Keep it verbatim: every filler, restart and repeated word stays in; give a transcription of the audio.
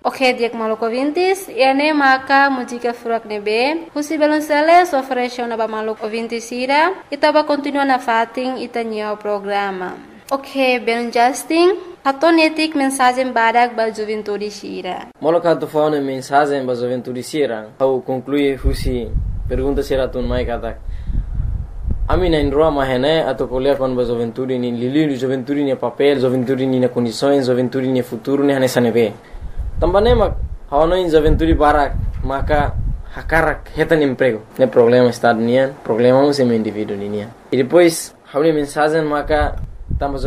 Ok, dia maluco ouvintes, e ane maka música furak nebe, husi balonceles oferece na ba maluco ouvintes ira, itaba continua na fating itanyo programa. Ok, ben Justin, hatonetik mensagem badak ba juventude sira. Moloka tu faune mensagem ba juventude sira, au conclui husi pergunta sira tun mai katak. Ami na indroa mahene atau kuliah kon ba juventude ni lili juventude ni papel, juventude ni na condições, juventude ni futuro ni hanesa nebe. Também mak hawana in juventude barak maka hakarak hetan emprego. Ne problema está nian, problema um sem indivíduo nian. E depois hauni mensagem maka tamba